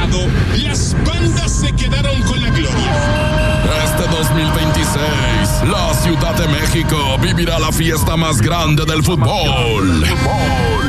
pasado, las bandas se quedaron con la gloria. Este 2026, la Ciudad de México vivirá la fiesta más grande del fútbol.